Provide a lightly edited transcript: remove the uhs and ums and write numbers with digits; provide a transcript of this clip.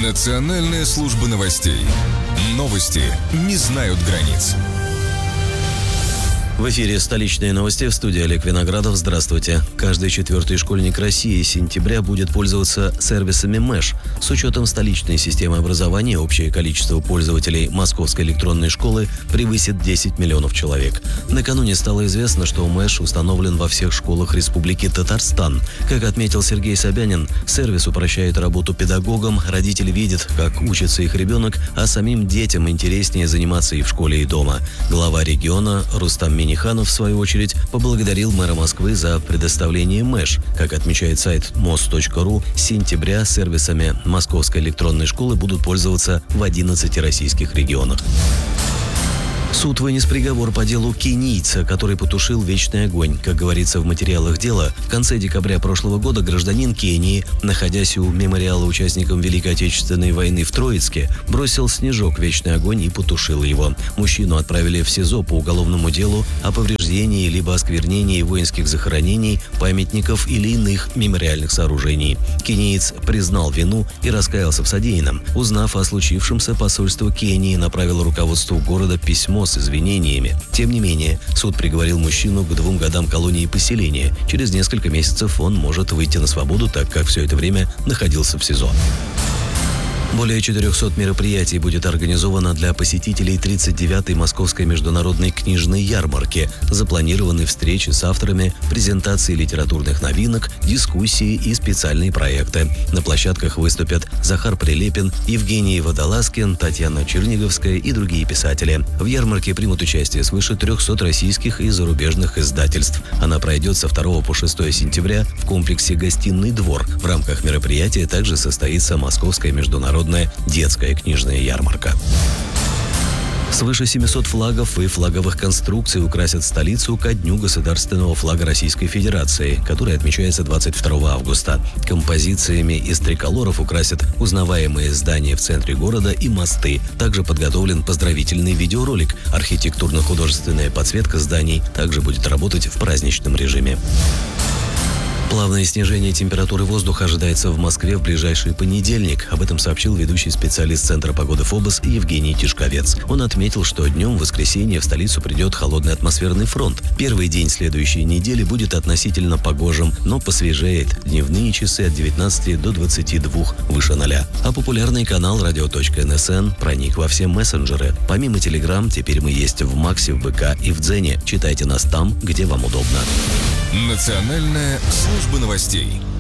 Национальная служба новостей. Новости не знают границ. В эфире столичные новости, в студии Олег Виноградов. Здравствуйте. Каждый четвертый школьник России с сентября будет пользоваться сервисами МЭШ. С учетом столичной системы образования общее количество пользователей Московской электронной школы превысит 10 миллионов человек. Накануне стало известно, что МЭШ установлен во всех школах Республики Татарстан. Как отметил Сергей Собянин, сервис упрощает работу педагогам, родители видят, как учится их ребенок, а самим детям интереснее заниматься и в школе, и дома. Глава региона Рустам Миниханов, в свою очередь, поблагодарил мэра Москвы за предоставление МЭШ. Как отмечает сайт mos.ru, с сентября сервисами Московской электронной школы будут пользоваться в 11 российских регионах. Суд вынес приговор по делу кенийца, который потушил вечный огонь. Как говорится в материалах дела, в конце декабря прошлого года гражданин Кении, находясь у мемориала участникам Великой Отечественной войны в Троицке, бросил снежок в вечный огонь и потушил его. Мужчину отправили в СИЗО по уголовному делу о повреждении либо осквернении воинских захоронений, памятников или иных мемориальных сооружений. Кениец признал вину и раскаялся в содеянном. Узнав о случившемся, посольство Кении направило руководству города письмо с извинениями. Тем не менее, суд приговорил мужчину к 2 годам колонии поселения. Через несколько месяцев он может выйти на свободу, так как все это время находился в СИЗО. Более 400 мероприятий будет организовано для посетителей 39-й Московской международной книжной ярмарки. Запланированы встречи с авторами, презентации литературных новинок, дискуссии и специальные проекты. На площадках выступят Захар Прилепин, Евгений Водолазкин, Татьяна Черниговская и другие писатели. В ярмарке примут участие свыше 300 российских и зарубежных издательств. Она пройдет со 2 по 6 сентября в комплексе «Гостиный двор». В рамках мероприятия также состоится Московская международная детская книжная ярмарка. Свыше 700 флагов и флаговых конструкций украсят столицу ко дню государственного флага Российской Федерации, который отмечается 22 августа. Композициями из триколоров украсят узнаваемые здания в центре города и мосты. Также подготовлен поздравительный видеоролик. Архитектурно-художественная подсветка зданий также будет работать в праздничном режиме. Плавное снижение температуры воздуха ожидается в Москве в ближайший понедельник. Об этом сообщил ведущий специалист Центра погоды ФОБОС Евгений Тишковец. Он отметил, что днем в воскресенье в столицу придет холодный атмосферный фронт. Первый день следующей недели будет относительно погожим, но посвежеет. Дневные часы от 19 до 22 выше 0. А популярный канал radio.nsn проник во все мессенджеры. Помимо Telegram, теперь мы есть в Максе, в ВК и в Дзене. Читайте нас там, где вам удобно. Национальная служба новостей.